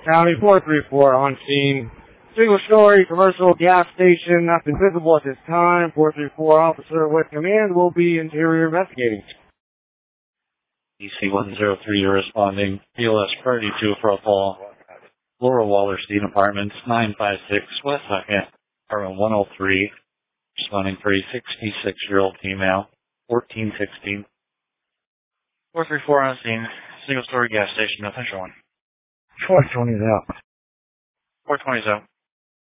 County 434 on scene. Single-story commercial gas station, nothing visible at this time. 434 officer with command will be interior investigating. DC 103 responding. PLS priority 2 for a call. Laura Wallerstein Apartments, 956 West 2nd, apartment 103. Responding for a 66-year-old female, 1416. 434 on scene. Single-story gas station, nothing showing. 420 is out. 420 is out.